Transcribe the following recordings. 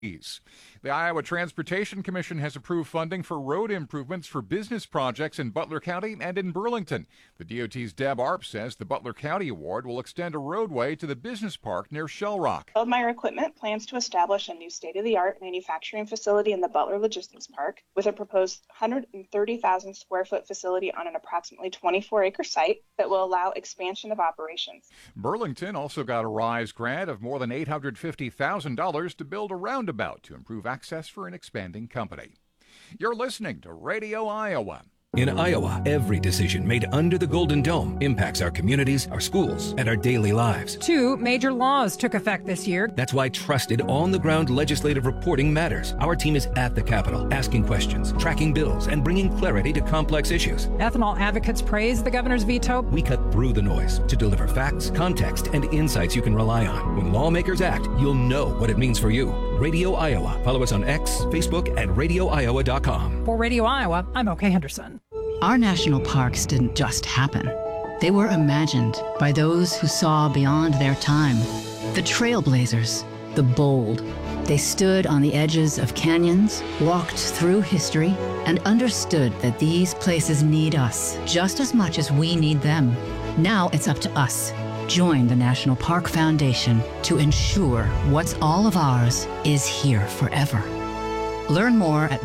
The Iowa Transportation Commission has approved funding for road improvements for business projects in Butler County and in Burlington. The DOT's Deb Arp says the Butler County Award will extend a roadway to the business park near Shell Rock. Feldmeyer Equipment plans to establish a new state-of-the-art manufacturing facility in the Butler Logistics Park with a proposed 130,000 square foot facility on an approximately 24-acre site that will allow expansion of operations. Burlington also got a RISE grant of more than $850,000 to build a roundabout to improve access for an expanding company. You're listening to Radio Iowa. In Iowa, every decision made under the Golden Dome impacts our communities, our schools, and our daily lives. 2 major laws took effect this year. That's why trusted, on-the-ground legislative reporting matters. Our team is at the Capitol, asking questions, tracking bills, and bringing clarity to complex issues. Ethanol advocates praise the governor's veto. We cut through the noise to deliver facts, context, and insights you can rely on. When lawmakers act, you'll know what it means for you. Radio Iowa. Follow us on X, Facebook, and radioiowa.com. For Radio Iowa, I'm Oka Henderson. Our national parks didn't just happen. They were imagined by those who saw beyond their time. The trailblazers, the bold. They stood on the edges of canyons, walked through history, and understood that these places need us just as much as we need them. Now it's up to us. Join the National Park Foundation to ensure what's all of ours is here forever. Learn more at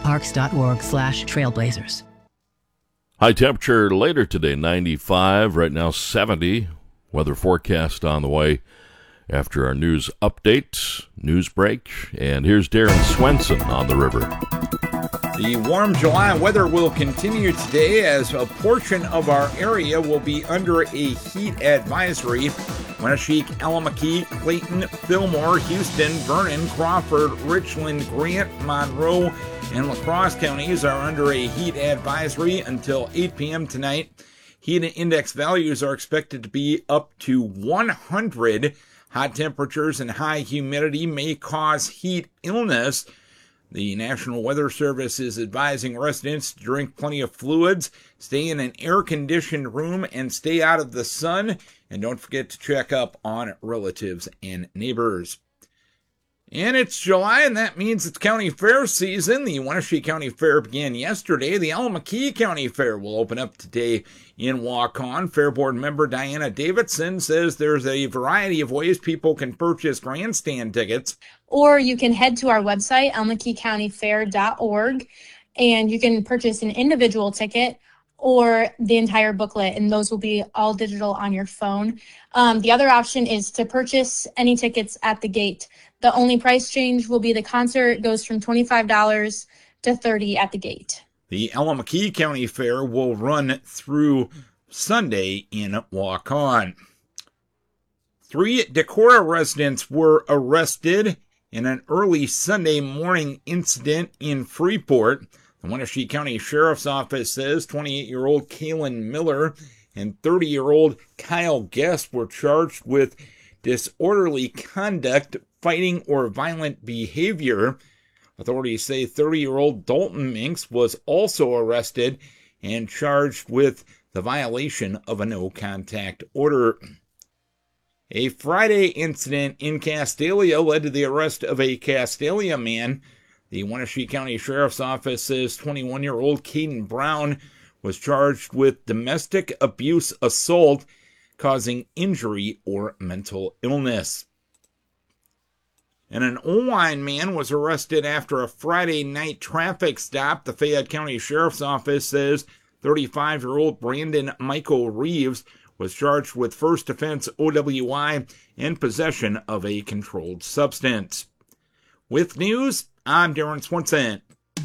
nationalparks.org/trailblazers. High temperature later today, 95, right now 70. Weather forecast on the way after our news update, news break. And here's Darren Swenson on the river. The warm July weather will continue today as a portion of our area will be under a heat advisory. Wenatchee, Allamakee, Clayton, Fillmore, Houston, Vernon, Crawford, Richland, Grant, Monroe, and La Crosse counties are under a heat advisory until 8 p.m. tonight. Heat index values are expected to be up to 100. Hot temperatures and high humidity may cause heat illness. The National Weather Service is advising residents to drink plenty of fluids, stay in an air-conditioned room, and stay out of the sun. And don't forget to check up on relatives and neighbors. And it's July, and that means it's county fair season. The Wenatchee County Fair began yesterday. The Allamakee County Fair will open up today in Waukon. Fair Board member Diana Davidson says there's a variety of ways people can purchase grandstand tickets. Or you can head to our website, AllamakeeCountyFair.org, and you can purchase an individual ticket or the entire booklet, and those will be all digital on your phone. The other option is to purchase any tickets at the gate. The only price change will be the concert goes from $25 to $30 at the gate. The Allamakee County Fair will run through Sunday in Waukon. 3 Decorah residents were arrested in an early Sunday morning incident in Freeport. The Wenatchee County Sheriff's Office says 28-year-old Kaylin Miller and 30-year-old Kyle Guest were charged with disorderly conduct, fighting, or violent behavior. Authorities say 30-year-old Dalton Minks was also arrested and charged with the violation of a no-contact order. A Friday incident in Castalia led to the arrest of a Castalia man. The Wenatchee County Sheriff's Office says 21-year-old Caden Brown was charged with domestic abuse assault causing injury or mental illness. And an Oelwein man was arrested after a Friday night traffic stop. The Fayette County Sheriff's Office says 35-year-old Brandon Michael Reeves was charged with first offense OWI and possession of a controlled substance. With news, I'm Darren Swenson.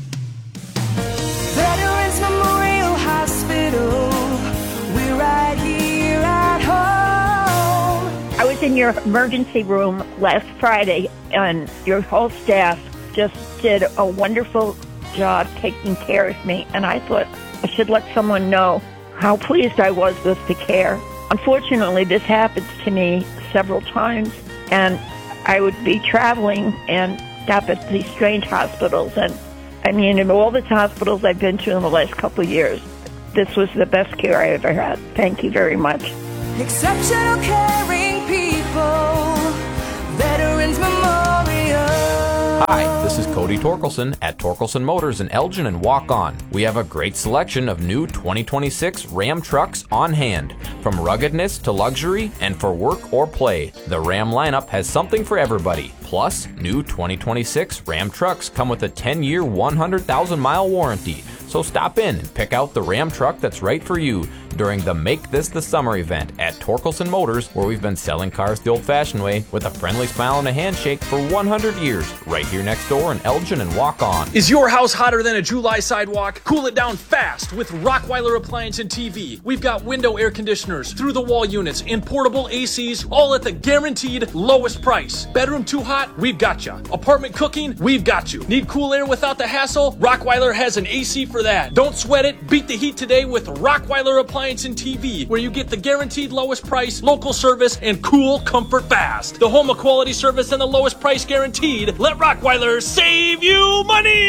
Veterans Memorial Hospital, we're right here at home. I was in your emergency room last Friday, and your whole staff just did a wonderful job taking care of me, and I thought I should let someone know how pleased I was with the care. Unfortunately, this happens to me several times, and I would be traveling and stop at these strange hospitals. And I mean, in all the hospitals I've been to in the last couple of years, this was the best care I ever had. Thank you very much. Exceptional caring people, Veterans Memorial. Hi, this is Cody Torkelson at Torkelson Motors in Elgin and Walk On. We have a great selection of new 2026 Ram trucks on hand. From ruggedness to luxury and for work or play, the Ram lineup has something for everybody. Plus, new 2026 Ram trucks come with a 10-year, 100,000-mile warranty. So stop in and pick out the Ram truck that's right for you during the Make This the Summer event at Torkelson Motors, where we've been selling cars the old-fashioned way with a friendly smile and a handshake for 100 years, right here next door in Elgin and Walk On. Is your house hotter than a July sidewalk? Cool it down fast with Rockweiler Appliance and TV. We've got window air conditioners, through-the-wall units, and portable ACs, all at the guaranteed lowest price. Bedroom too hot? We've got you. Apartment cooking? We've got you. Need cool air without the hassle? Rockweiler has an AC for that. Don't sweat it. Beat the heat today with Rockweiler Appliance and TV, where you get the guaranteed lowest price, local service, and cool comfort fast. The home of quality service and the lowest price guaranteed. Let Rockweiler save you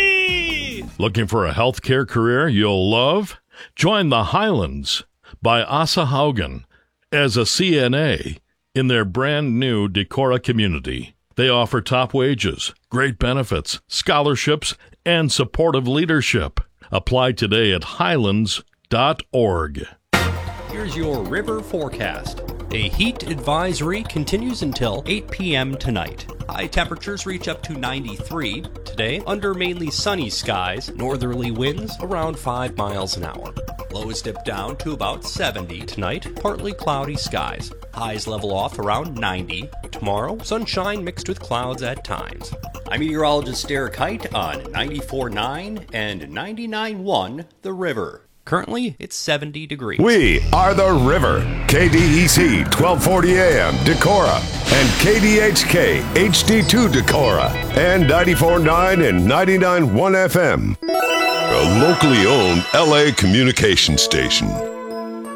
money! Looking for a healthcare career you'll love? Join the Highlands by Asa Haugen as a CNA in their brand new Decorah community. They offer top wages, great benefits, scholarships, and supportive leadership. Apply today at highlands.org. Here's your river forecast. A heat advisory continues until 8 p.m. tonight. High temperatures reach up to 93 today under mainly sunny skies, northerly winds around 5 miles an hour. Lows dip down to about 70 tonight, partly cloudy skies. Highs level off around 90. Tomorrow, sunshine mixed with clouds at times. I'm meteorologist Derek Height on 94.9 and 99.1 The River. Currently, it's 70 degrees. We are The River. KDEC 1240 AM Decorah and KDHK HD2 Decorah and 94.9 and 99.1 FM. A locally owned LA communication station.